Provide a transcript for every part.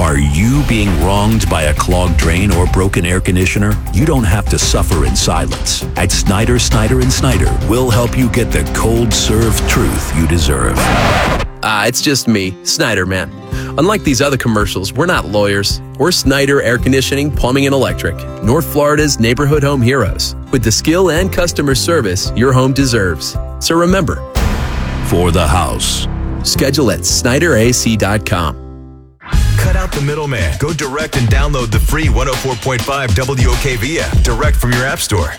Are you being wronged by a clogged drain or broken air conditioner? You don't have to suffer in silence. At Snyder, Snyder & Snyder, we'll help you get the cold served truth you deserve. It's just me, Snyder Man. Unlike these other commercials, we're not lawyers. We're Snyder Air Conditioning, Plumbing, and Electric, North Florida's neighborhood home heroes, with the skill and customer service your home deserves. So remember, For the house. schedule at snyderac.com. Cut out the middleman. Go direct and download the free 104.5 WOKV app direct from your app store.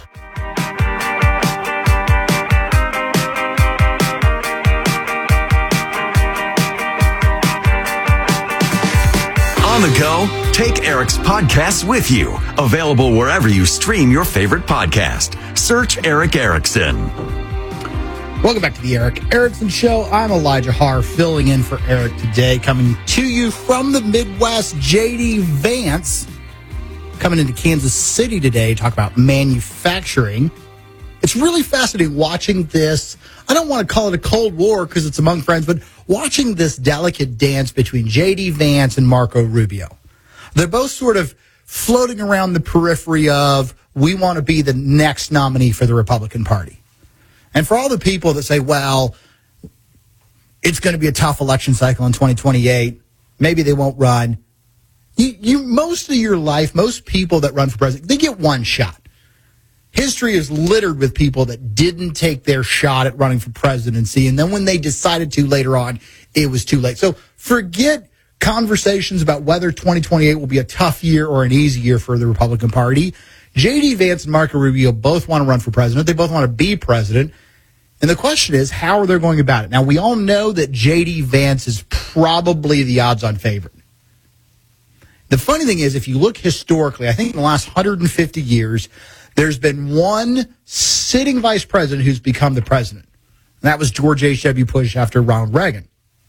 On the go, take Eric's podcasts with you. Available wherever you stream your favorite podcast. Search Eric Erickson. Welcome back to the Eric Erickson Show. I'm Elijah Harr, filling in for Eric today, coming to you from the Midwest. J.D. Vance coming into Kansas City today to talk about manufacturing. It's really fascinating watching this. I don't want to call it a Cold War because it's among friends, but watching this delicate dance between J.D. Vance and Marco Rubio. They're both sort of floating around the periphery of, we want to be the next nominee for the Republican Party. And for all the people that say, well, it's going to be a tough election cycle in 2028, maybe they won't run. You most of your life, most people that run for president, they get one shot. History is littered with people that didn't take their shot at running for presidency, and then when they decided to later on, it was too late. So forget conversations about whether 2028 will be a tough year or an easy year for the Republican Party. J.D. Vance and Marco Rubio both want to run for president. They both want to be president. And the question is, how are they going about it? Now, we all know that J.D. Vance is probably the odds-on favorite. The funny thing is, if you look historically, I think in the last 150 years, there's been one sitting vice president who's become the president. And that was George H.W. Bush after Ronald Reagan.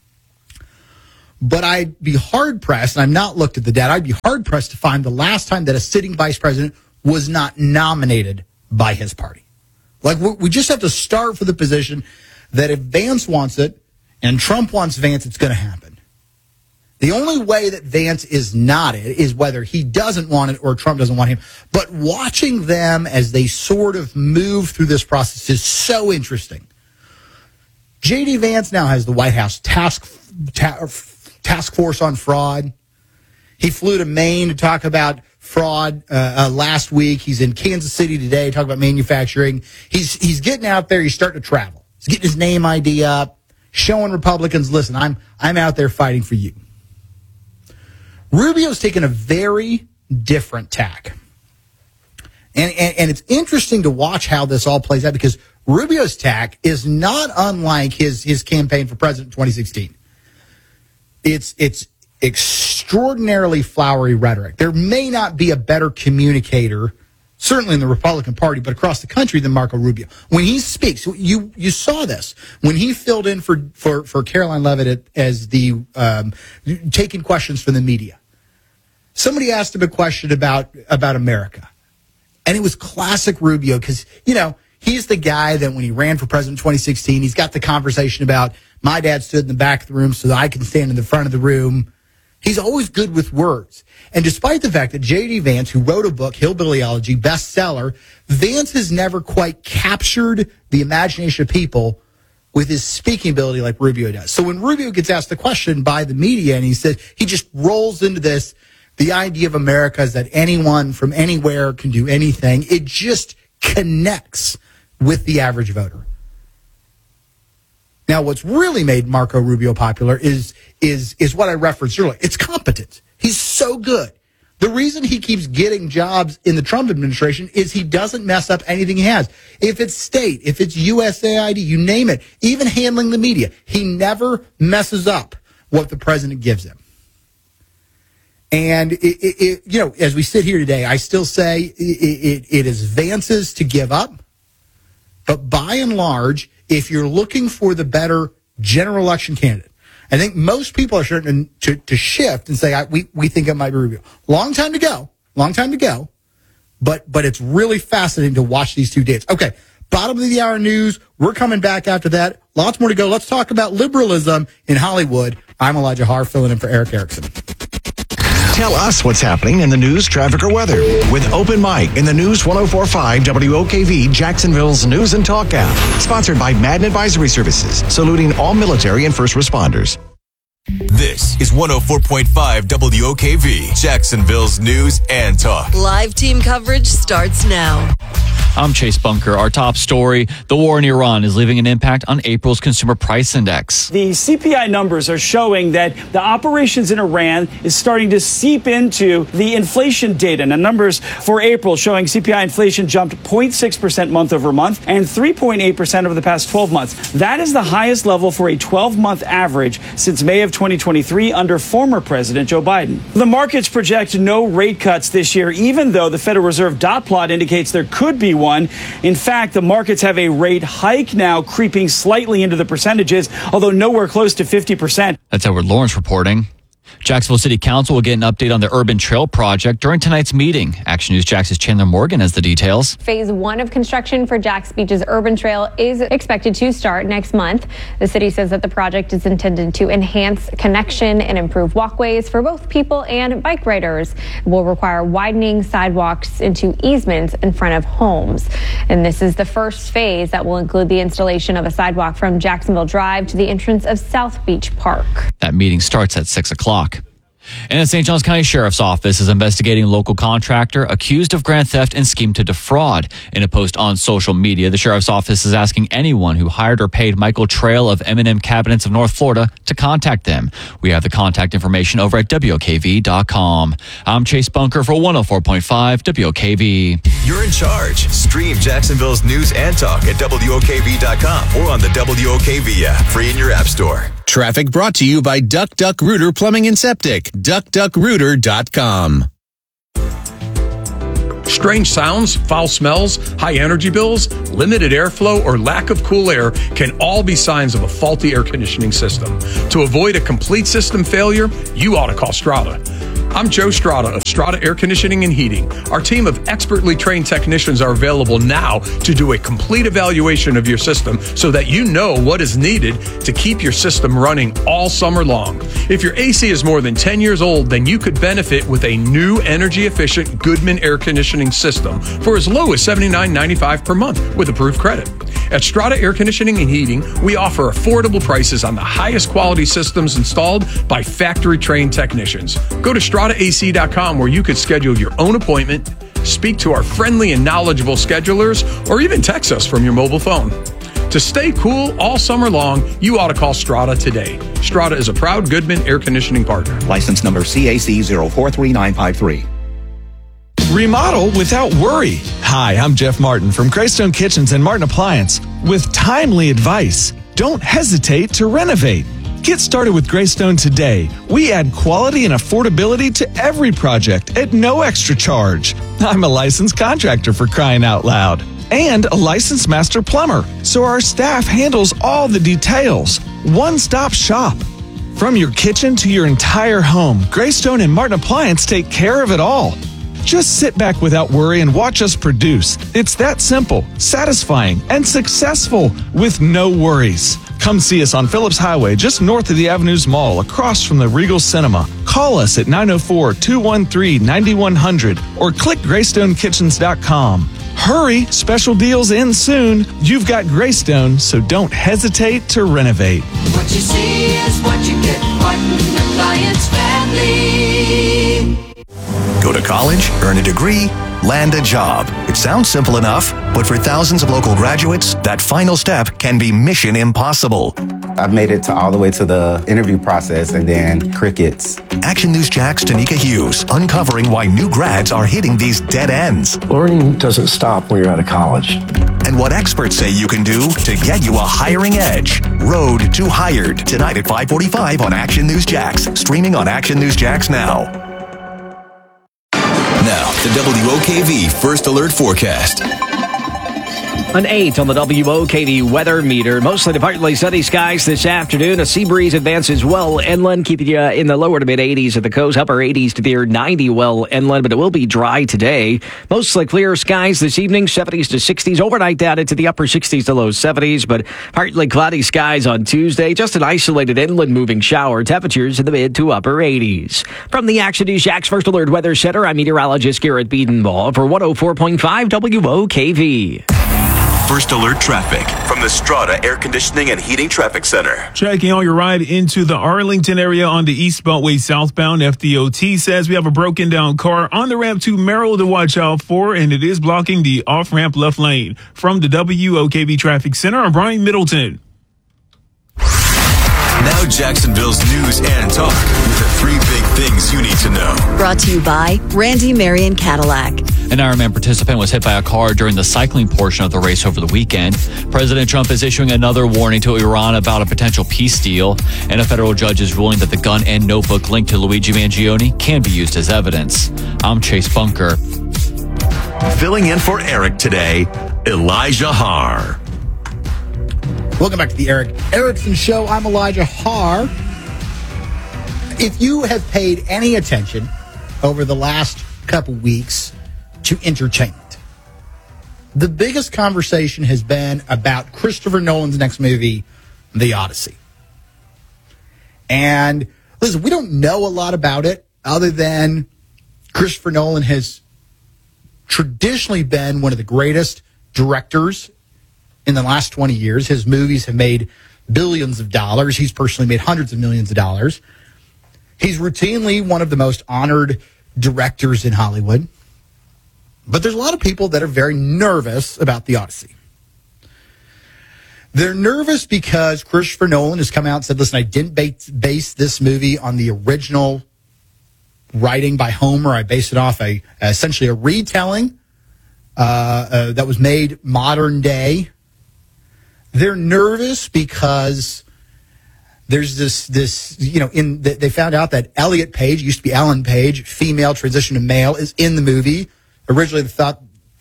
But I'd be hard-pressed, and I've not looked at the data, I'd be hard-pressed to find the last time that a sitting vice president was not nominated by his party. Like, we just have to start for the position that if Vance wants it and Trump wants Vance, it's going to happen. The only way that Vance is not it is whether he doesn't want it or Trump doesn't want him. But watching them as they sort of move through this process is so interesting. J.D. Vance now has the White House task force on fraud. He flew to Maine to talk about fraud last week. He's in Kansas City today talking about manufacturing. He's getting out there. He's starting to travel. He's getting his name ID up, showing Republicans, listen, I'm out there fighting for you. Rubio's taken a very different tack. And it's interesting to watch how this all plays out because Rubio's tack is not unlike his campaign for president in 2016. It's extraordinarily flowery rhetoric. There may not be a better communicator, certainly in the Republican Party, but across the country than Marco Rubio. When he speaks, you saw this. When he filled in for Caroline Leavitt as the taking questions from the media. Somebody asked him a question about America. And it was classic Rubio because, he's the guy that when he ran for president in 2016, he's got the conversation about my dad stood in the back of the room so that I can stand in the front of the room. He's always good with words. And despite the fact that J.D. Vance, who wrote a book, Hillbillyology, bestseller, Vance has never quite captured the imagination of people with his speaking ability like Rubio does. So when Rubio gets asked the question by the media and he says, he just rolls into this, the idea of America is that anyone from anywhere can do anything. It just connects with the average voter. Now, what's really made Marco Rubio popular is what I referenced earlier. It's competence. He's so good. The reason he keeps getting jobs in the Trump administration is he doesn't mess up anything he has. If it's state, if it's USAID, you name it, even handling the media, he never messes up what the president gives him. And, as we sit here today, I still say it is Vance's to give up. But by and large, if you're looking for the better general election candidate, I think most people are starting to shift and say, we think it might be Rubio. Long time to go, but it's really fascinating to watch these two dates. Okay, bottom of the hour news. We're coming back after that. Lots more to go. Let's talk about liberalism in Hollywood. I'm Elijah Harr, filling in for Eric Erickson. Tell us what's happening in the news, traffic, or weather with Open Mic in the News 104.5 WOKV Jacksonville's News and Talk app. Sponsored by Madden Advisory Services, saluting all military and first responders. This is 104.5 WOKV, Jacksonville's News and Talk. Live team coverage starts now. I'm Chase Bunker. Our top story, the war in Iran is leaving an impact on April's consumer price index. The CPI numbers are showing that the operations in Iran is starting to seep into the inflation data. Now, numbers for April showing CPI inflation jumped 0.6% month over month and 3.8% over the past 12 months. That is the highest level for a 12-month average since May of 2023 under former President Joe Biden. The markets project no rate cuts this year, even though the Federal Reserve dot plot indicates there could be one. In fact, the markets have a rate hike now creeping slightly into the percentages, although nowhere close to 50%. That's Edward Lawrence reporting. Jacksonville City Council will get an update on the Urban Trail project during tonight's meeting. Action News Jax's Chandler Morgan has the details. Phase 1 of construction for Jax Beach's Urban Trail is expected to start next month. The city says that the project is intended to enhance connection and improve walkways for both people and bike riders. It will require widening sidewalks into easements in front of homes. And this is the first phase that will include the installation of a sidewalk from Jacksonville Drive to the entrance of South Beach Park. That meeting starts at 6 o'clock. And the St. Johns County Sheriff's Office is investigating a local contractor accused of grand theft and scheme to defraud. In a post on social media, the Sheriff's Office is asking anyone who hired or paid Michael Trail of M&M Cabinets of North Florida to contact them. We have the contact information over at WOKV.com. I'm Chase Bunker for 104.5 WOKV. You're in charge. Stream Jacksonville's News and Talk at WOKV.com or on the WOKV app, free in your app store. Traffic brought to you by Duck Duck Rooter Plumbing and Septic. DuckDuckRooter.com. Strange sounds, foul smells, high energy bills, limited airflow, or lack of cool air can all be signs of a faulty air conditioning system. To avoid a complete system failure, you ought to call Strada. I'm Joe Strada of Strada Air Conditioning and Heating. Our team of expertly trained technicians are available now to do a complete evaluation of your system so that you know what is needed to keep your system running all summer long. If your AC is more than 10 years old, then you could benefit with a new energy-efficient Goodman air conditioning system for as low as $79.95 per month with approved credit. At Strada Air Conditioning and Heating, we offer affordable prices on the highest quality systems installed by factory-trained technicians. Go to StradaAC.com where you could schedule your own appointment, speak to our friendly and knowledgeable schedulers, or even text us from your mobile phone. To stay cool all summer long, you ought to call Strada today. Strada is a proud Goodman air conditioning partner. License number CAC 043953. Remodel without worry. Hi, I'm Jeff Martin from Greystone Kitchens and Martin Appliance with timely advice. Don't hesitate to renovate. Get started with Greystone today. We add quality and affordability to every project at no extra charge. I'm a licensed contractor, for crying out loud, and a licensed master plumber, so our staff handles all the details. One-stop shop. From your kitchen to your entire home, Greystone and Martin Appliance take care of it all. Just sit back without worry and watch us produce. It's that simple, satisfying, and successful with no worries. Come see us on Phillips Highway, just north of the Avenues Mall, across from the Regal Cinema. Call us at 904-213-9100 or click GreystoneKitchens.com. Hurry, special deals end soon. You've got Greystone, so don't hesitate to renovate. What you see is what you get. Martin Appliance Family. Go to college, earn a degree, land a job. It sounds simple enough, but for thousands of local graduates, that final step can be mission impossible. I've made it all the way to the interview process and then crickets. Action News Jack's Tanika Hughes, uncovering why new grads are hitting these dead ends. Learning doesn't stop when you're out of college. And what experts say you can do to get you a hiring edge. Road to Hired, tonight at 5:45 on Action News Jax, streaming on Action News Jax now. Now, the WOKV First Alert Forecast. An 8 on the WOKV weather meter. Mostly to partly sunny skies this afternoon. A sea breeze advances well inland, keeping you in the lower to mid 80s at the coast, upper 80s to near 90 well inland, but it will be dry today. Mostly clear skies this evening, 70s to 60s. Overnight down into the upper 60s to low 70s, but partly cloudy skies on Tuesday. Just an isolated inland moving shower. Temperatures in the mid to upper 80s. From the Action News Jack's First Alert Weather Center, I'm meteorologist Garrett Biedenball for 104.5 WOKV. First Alert traffic from the Strata Air Conditioning and Heating Traffic Center. Checking on your ride into the Arlington area on the East Beltway southbound. FDOT says we have a broken down car on the ramp to Merrill to watch out for, and it is blocking the off-ramp left lane. From the WOKV Traffic Center, I'm Brian Middleton. Now Jacksonville's news and talk with the 3 big things you need to know. Brought to you by Randy Marion Cadillac. An Ironman participant was hit by a car during the cycling portion of the race over the weekend. President Trump is issuing another warning to Iran about a potential peace deal, and a federal judge is ruling that the gun and notebook linked to Luigi Mangione can be used as evidence. I'm Chase Bunker. Filling in for Eric today, Elijah Haar. Welcome back to the Eric Erickson Show. I'm Elijah Haar. If you have paid any attention over the last couple weeks to entertainment, the biggest conversation has been about Christopher Nolan's next movie, The Odyssey. And listen, we don't know a lot about it other than Christopher Nolan has traditionally been one of the greatest directors in the last 20 years. His movies have made billions of dollars. He's personally made hundreds of millions of dollars. He's routinely one of the most honored directors in Hollywood. But there's a lot of people that are very nervous about The Odyssey. They're nervous because Christopher Nolan has come out and said, listen, I didn't base this movie on the original writing by Homer. I based it off essentially a retelling that was made modern day. They're nervous because there's this they found out that Elliot Page, used to be Ellen Page, female, transition to male, is in the movie. Originally, they thought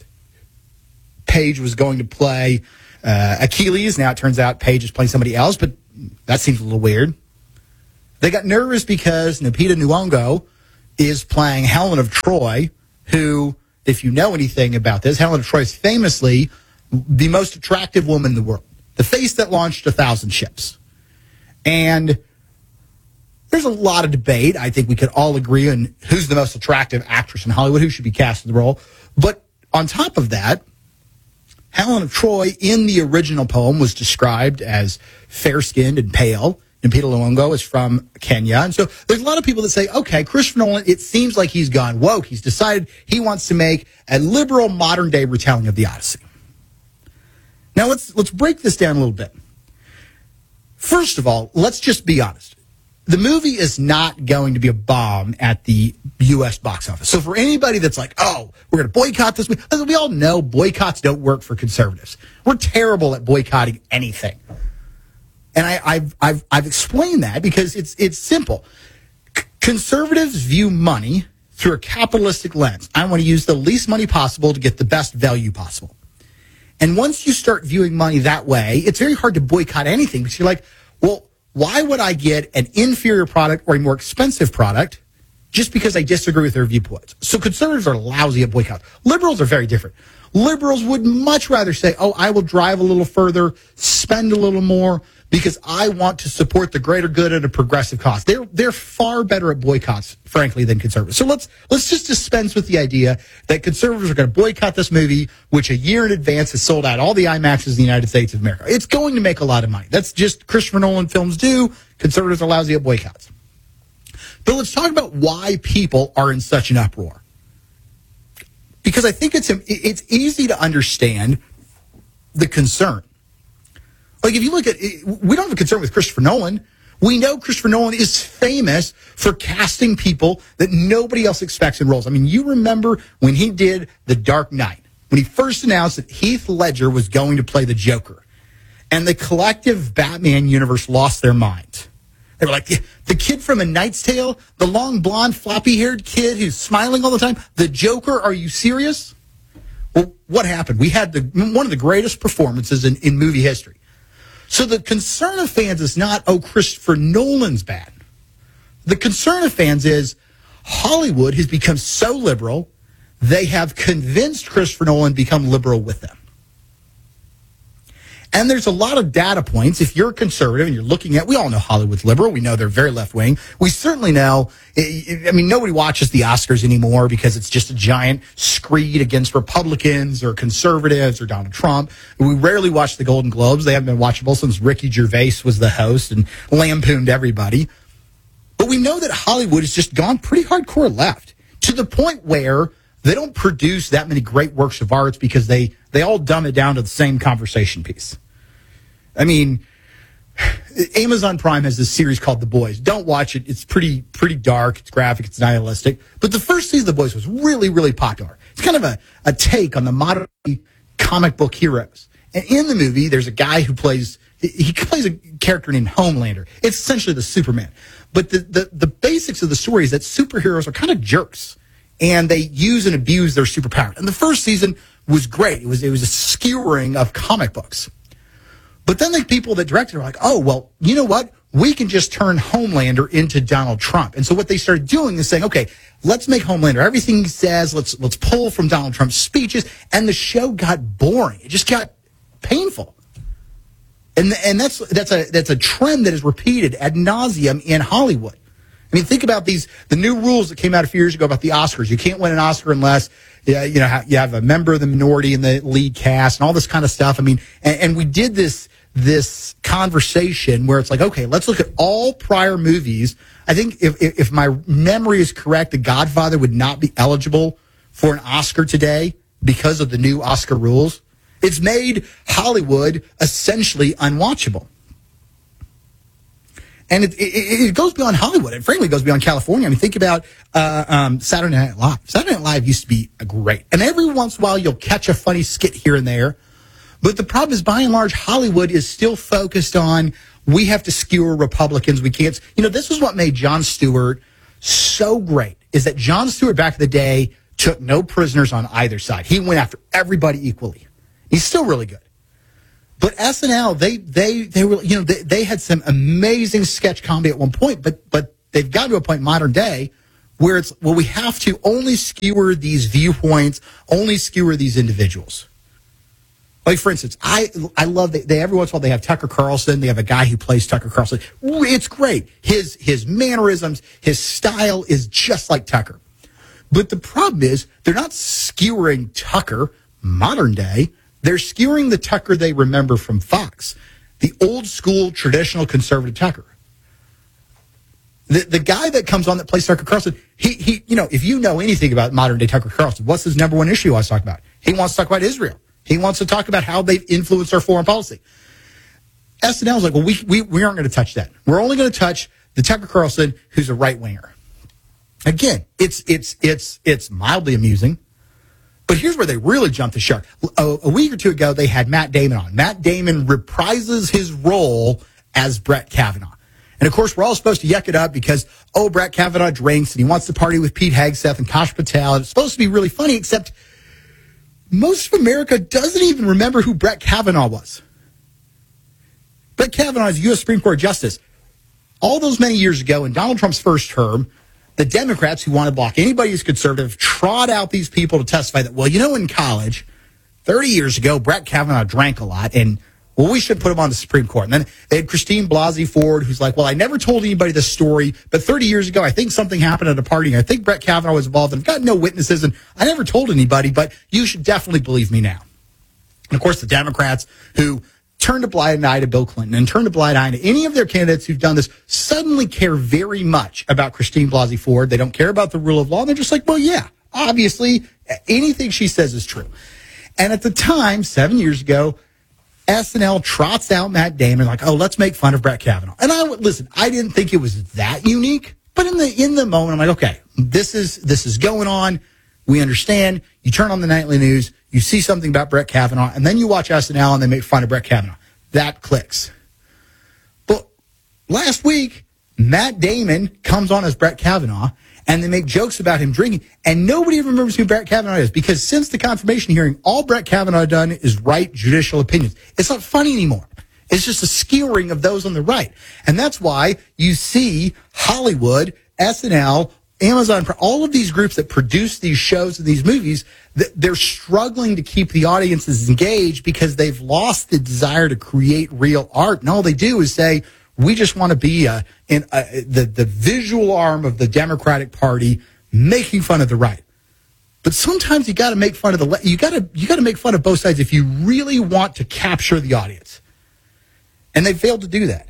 Page was going to play Achilles. Now it turns out Page is playing somebody else, but that seems a little weird. They got nervous because Lupita Nyong'o is playing Helen of Troy, who, if you know anything about this, Helen of Troy is famously the most attractive woman in the world. The face that launched 1,000 ships. And there's a lot of debate. I think we could all agree on who's the most attractive actress in Hollywood, who should be cast in the role. But on top of that, Helen of Troy in the original poem was described as fair-skinned and pale. And Lupita Nyong'o is from Kenya. And so there's a lot of people that say, okay, Christopher Nolan, it seems like he's gone woke. He's decided he wants to make a liberal modern-day retelling of the Odyssey. Now, let's break this down a little bit. First of all, let's just be honest. The movie is not going to be a bomb at the U.S. box office. So for anybody that's like, oh, we're going to boycott this movie, we all know boycotts don't work for conservatives. We're terrible at boycotting anything. And I've explained that because it's simple. Conservatives view money through a capitalistic lens. I want to use the least money possible to get the best value possible. And once you start viewing money that way, it's very hard to boycott anything because you're like, well, why would I get an inferior product or a more expensive product just because I disagree with their viewpoints? So conservatives are lousy at boycotts. Liberals are very different. Liberals would much rather say, oh, I will drive a little further, spend a little more, because I want to support the greater good at a progressive cost. They're far better at boycotts, frankly, than conservatives. So let's just dispense with the idea that conservatives are going to boycott this movie, which a year in advance has sold out all the IMAXs in the United States of America. It's going to make a lot of money. That's just Christopher Nolan films do. Conservatives are lousy at boycotts. But let's talk about why people are in such an uproar. Because I think it's easy to understand the concern. Like, if you look at it, we don't have a concern with Christopher Nolan. We know Christopher Nolan is famous for casting people that nobody else expects in roles. I mean, you remember when he did The Dark Knight, when he first announced that Heath Ledger was going to play the Joker, and the collective Batman universe lost their minds. They were like, the kid from A Knight's Tale, the long, blonde, floppy-haired kid who's smiling all the time, the Joker, are you serious? Well, what happened? We had one of the greatest performances in movie history. So the concern of fans is not, oh, Christopher Nolan's bad. The concern of fans is Hollywood has become so liberal, they have convinced Christopher Nolan to become liberal with them. And there's a lot of data points. If you're conservative and you're looking at, we all know Hollywood's liberal. We know they're very left-wing. We certainly know, I mean, nobody watches the Oscars anymore because it's just a giant screed against Republicans or conservatives or Donald Trump. We rarely watch the Golden Globes. They haven't been watchable since Ricky Gervais was the host and lampooned everybody. But we know that Hollywood has just gone pretty hardcore left to the point where they don't produce that many great works of arts because they all dumb it down to the same conversation piece. I mean, Amazon Prime has this series called The Boys. Don't watch it. It's pretty dark. It's graphic. It's nihilistic. But the first season of The Boys was really, really popular. It's kind of a take on the modern comic book heroes. And in the movie, there's a guy who plays a character named Homelander. It's essentially the Superman. But the basics of the story is that superheroes are kind of jerks. And they use and abuse their superpower. And the first season was great. It was a skewering of comic books. But then the people that directed are like, oh, well, you know what? We can just turn Homelander into Donald Trump. And so what they started doing is saying, okay, let's make Homelander everything he says. Let's pull from Donald Trump's speeches. And the show got boring. It just got painful. And that's a trend that is repeated ad nauseum in Hollywood. I mean, think about the new rules that came out a few years ago about the Oscars. You can't win an Oscar unless you have a member of the minority in the lead cast and all this kind of stuff. I mean, and we did this conversation where it's like, okay, let's look at all prior movies. I think if my memory is correct, The Godfather would not be eligible for an Oscar today because of the new Oscar rules. It's made Hollywood essentially unwatchable. And it goes beyond Hollywood. It frankly goes beyond California. I mean, think about Saturday Night Live. Saturday Night Live used to be great. And every once in a while, you'll catch a funny skit here and there. But the problem is, by and large, Hollywood is still focused on, we have to skewer Republicans. We can't. This is what made Jon Stewart so great, is that Jon Stewart back in the day took no prisoners on either side. He went after everybody equally. He's still really good. But SNL, they had some amazing sketch comedy at one point, but they've gotten to a point in modern day where it's, well, we have to only skewer these viewpoints, only skewer these individuals. Like, for instance, I love that every once in a while they have Tucker Carlson. They have a guy who plays Tucker Carlson. It's great. His mannerisms, his style is just like Tucker. But the problem is they're not skewering Tucker modern day. They're skewering the Tucker they remember from Fox, the old school, traditional conservative Tucker. The guy that comes on that plays Tucker Carlson, he if you know anything about modern day Tucker Carlson, what's his number one issue he wants to talk about? He wants to talk about Israel. He wants to talk about how they've influenced our foreign policy. SNL is like, well, we aren't going to touch that. We're only going to touch the Tucker Carlson who's a right winger. Again, it's mildly amusing. But here's where they really jumped the shark. A week or two ago, they had Matt Damon on. Matt Damon reprises his role as Brett Kavanaugh. And, of course, we're all supposed to yuck it up because, Brett Kavanaugh drinks and he wants to party with Pete Hegseth and Kash Patel. And it's supposed to be really funny, except most of America doesn't even remember who Brett Kavanaugh was. Brett Kavanaugh is U.S. Supreme Court Justice. All those many years ago, in Donald Trump's first term, the Democrats who want to block anybody who's conservative trot out these people to testify that, in college, 30 years ago, Brett Kavanaugh drank a lot, and, we should put him on the Supreme Court. And then they had Christine Blasey Ford, who's like, I never told anybody this story, but 30 years ago, I think something happened at a party, and I think Brett Kavanaugh was involved, and I've got no witnesses, and I never told anybody, but you should definitely believe me now. And, of course, the Democrats who turned a blind eye to Bill Clinton and turned a blind eye to any of their candidates who've done this suddenly care very much about Christine Blasey Ford. They don't care about the rule of law. They're just like, obviously anything she says is true. And at the time, 7 years ago, SNL trots out Matt Damon like, let's make fun of Brett Kavanaugh. And I didn't think it was that unique, but in the moment, I'm like, okay, this is going on. We understand. You turn on the nightly news, you see something about Brett Kavanaugh, and then you watch SNL and they make fun of Brett Kavanaugh. That clicks. But last week, Matt Damon comes on as Brett Kavanaugh, and they make jokes about him drinking, and nobody even remembers who Brett Kavanaugh is, because since the confirmation hearing, all Brett Kavanaugh done is write judicial opinions. It's not funny anymore. It's just a skewering of those on the right. And that's why you see Hollywood, SNL, Amazon, all of these groups that produce these shows and these movies, they're struggling to keep the audiences engaged because they've lost the desire to create real art. And all they do is say, we just want to be the visual arm of the Democratic Party, making fun of the right. But sometimes you got to make fun of you got to make fun of both sides if you really want to capture the audience. And they failed to do that.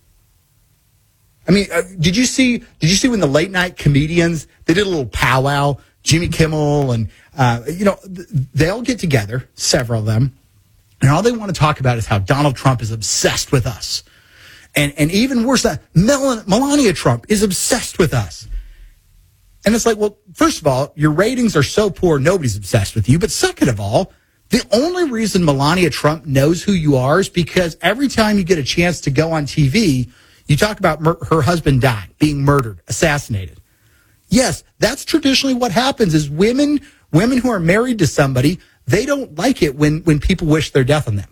I mean, did you see when the late night comedians, they did a little powwow, Jimmy Kimmel and they all get together, several of them, and all they want to talk about is how Donald Trump is obsessed with us. And even worse, Melania Trump is obsessed with us. And it's like, well, first of all, your ratings are so poor, nobody's obsessed with you. But second of all, the only reason Melania Trump knows who you are is because every time you get a chance to go on TV, you talk about her husband dying, being murdered, assassinated. Yes, that's traditionally what happens is women who are married to somebody, they don't like it when people wish their death on them.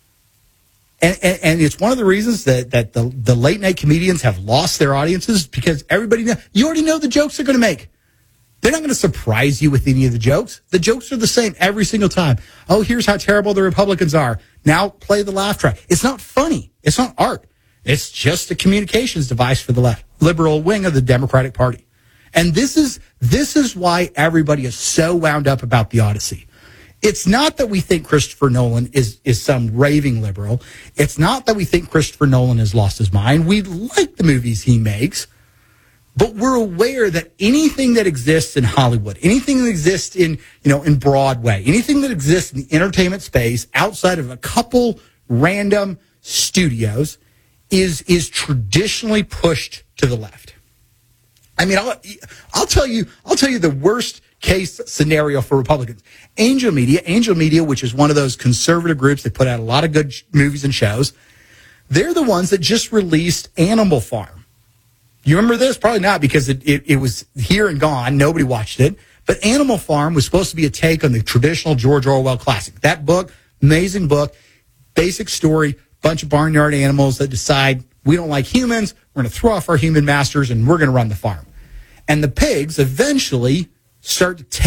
And it's one of the reasons that the late night comedians have lost their audiences, because everybody knows, you already know the jokes they're going to make. They're not going to surprise you with any of the jokes. The jokes are the same every single time. Oh, here's how terrible the Republicans are. Now play the laugh track. It's not funny. It's not art. It's just a communications device for the left, liberal wing of the Democratic Party. And this is why everybody is so wound up about the Odyssey. It's not that we think Christopher Nolan is some raving liberal. It's not that we think Christopher Nolan has lost his mind. We like the movies he makes, but we're aware that anything that exists in Hollywood, anything that exists in Broadway, anything that exists in the entertainment space outside of a couple random studios is traditionally pushed to the left. I mean, I'll tell you the worst case scenario for Republicans. Angel Media, which is one of those conservative groups that put out a lot of good movies and shows, they're the ones that just released Animal Farm. You remember this? Probably not, because it was here and gone. Nobody watched it. But Animal Farm was supposed to be a take on the traditional George Orwell classic. That book, amazing book, basic story, bunch of barnyard animals that decide we don't like humans, we're going to throw off our human masters, and we're going to run the farm. And the pigs eventually start to